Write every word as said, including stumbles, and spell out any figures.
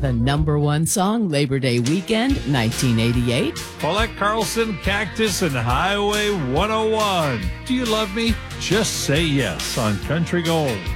the number one song, Labor Day Weekend, nineteen eighty-eight. Paulette Carlson, Cactus, and Highway one oh one. Do you love me? Just say yes on Country Gold.